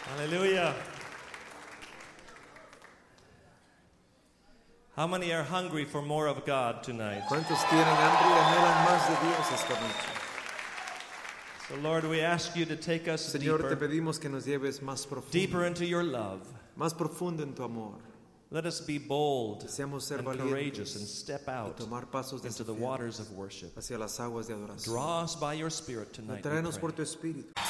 Hallelujah. How many are hungry for more of God tonight? ¿Cuántos tienen hambre y anhelan más de Dios esta noche? So Lord, we ask you to take us Señor, te deeper, pedimos que nos lleves más deeper profundo, into your love. más profundo en tu amor. Let us be bold Deseamos ser and courageous and valientes step y out tomar pasos into the desafiantes waters of worship. hacia las aguas de adoración. Draw us by your Spirit tonight. we Tráenos pray. por tu espíritu.